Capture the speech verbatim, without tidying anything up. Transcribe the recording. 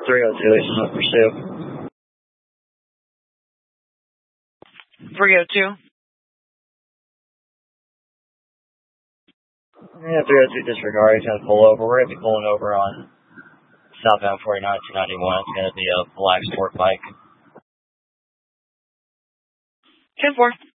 three oh two, it's not pursue. three oh two? Yeah, three oh two disregard. He's going to pull over. We're going to be pulling over on southbound forty-nine two ninety-one. It's going to be a black sport bike. ten four.